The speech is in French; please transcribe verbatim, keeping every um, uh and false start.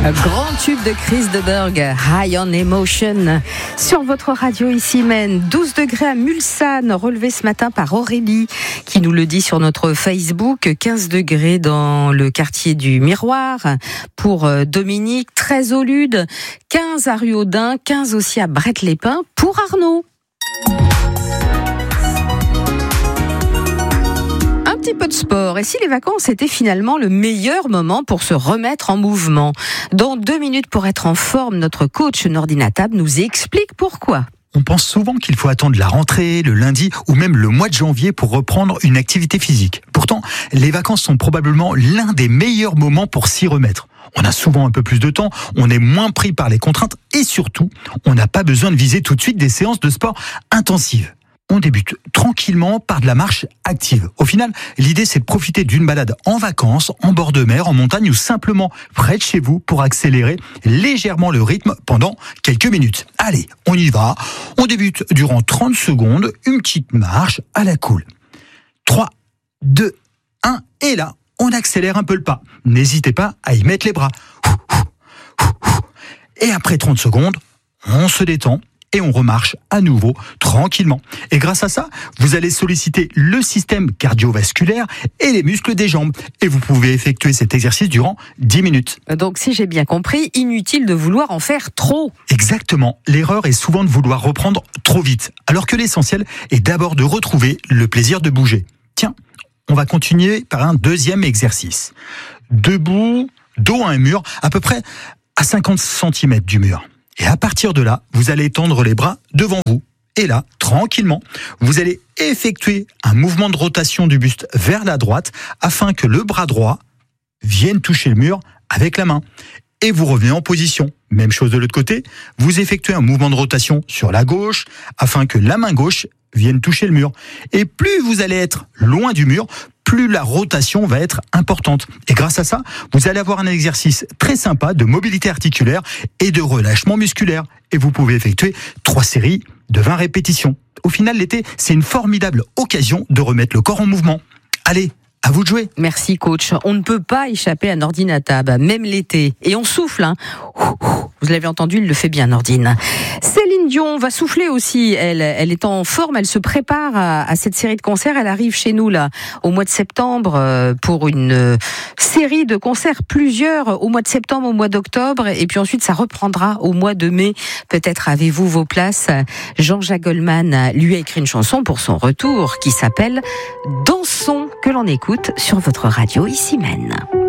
Grand tube de Chris de Burgh, High on Emotion. Sur votre radio ici Maine, douze degrés à Mulsanne, relevé ce matin par Aurélie, qui nous le dit sur notre Facebook. quinze degrés dans le quartier du Miroir pour Dominique, treize au Lude, quinze à Ruaudin, quinze aussi à Brette-les-Pins pour Arnaud. Un petit peu de sport. Et si les vacances étaient finalement le meilleur moment pour se remettre en mouvement? Dans deux minutes pour être en forme, notre coach Nordine Atab nous explique pourquoi. On pense souvent qu'il faut attendre la rentrée, le lundi ou même le mois de janvier pour reprendre une activité physique. Pourtant, les vacances sont probablement l'un des meilleurs moments pour s'y remettre. On a souvent un peu plus de temps, on est moins pris par les contraintes et surtout, on n'a pas besoin de viser tout de suite des séances de sport intensives. On débute tranquillement par de la marche active. Au final, l'idée c'est de profiter d'une balade en vacances, en bord de mer, en montagne ou simplement près de chez vous pour accélérer légèrement le rythme pendant quelques minutes. Allez, on y va. On débute durant trente secondes, une petite marche à la cool. trois, deux, un, et là, on accélère un peu le pas. N'hésitez pas à y mettre les bras. Et après trente secondes, on se détend. Et on remarche à nouveau tranquillement. Et grâce à ça, vous allez solliciter le système cardiovasculaire et les muscles des jambes. Et vous pouvez effectuer cet exercice durant dix minutes. Donc si j'ai bien compris, inutile de vouloir en faire trop. Exactement. L'erreur est souvent de vouloir reprendre trop vite. Alors que l'essentiel est d'abord de retrouver le plaisir de bouger. Tiens, on va continuer par un deuxième exercice. Debout, dos à un mur, à peu près à cinquante centimètres du mur. Et à partir de là, vous allez tendre les bras devant vous. Et là, tranquillement, vous allez effectuer un mouvement de rotation du buste vers la droite afin que le bras droit vienne toucher le mur avec la main. Et vous revenez en position. Même chose de l'autre côté, vous effectuez un mouvement de rotation sur la gauche afin que la main gauche vienne toucher le mur. Et plus vous allez être loin du mur, plus la rotation va être importante. Et grâce à ça, vous allez avoir un exercice très sympa de mobilité articulaire et de relâchement musculaire. Et vous pouvez effectuer trois séries de vingt répétitions. Au final, l'été, c'est une formidable occasion de remettre le corps en mouvement. Allez, à vous de jouer. Merci coach. On ne peut pas échapper à Nordine Atab, même l'été. Et on souffle, hein. Vous l'avez entendu, il le fait bien, Nordine. Céline Dion va souffler aussi. Elle, elle est en forme, elle se prépare à, à cette série de concerts. Elle arrive chez nous là au mois de septembre pour une série de concerts, plusieurs au mois de septembre, au mois d'octobre, et puis ensuite ça reprendra au mois de mai. Peut-être avez-vous vos places. Jean-Jacques Goldman lui a écrit une chanson pour son retour qui s'appelle Dansons, que l'on écoute sur votre radio ici Maine.